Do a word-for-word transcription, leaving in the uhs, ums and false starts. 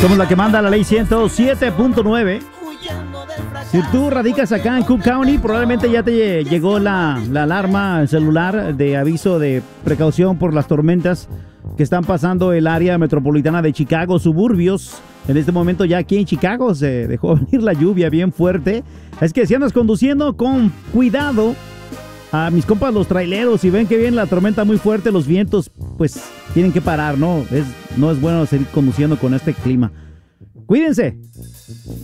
Somos la que manda la ley ciento siete punto nueve. Si tú radicas acá en Cook County, probablemente ya te llegó la, la alarma al celular de aviso de precaución por las tormentas que están pasando el área metropolitana de Chicago, suburbios. En este momento ya aquí en Chicago se dejó venir la lluvia bien fuerte. Es que si andas conduciendo con cuidado, a mis compas los traileros, si ven que viene la tormenta muy fuerte, los vientos, pues tienen que parar, ¿no? Es, no es bueno seguir conduciendo con este clima. Cuídense.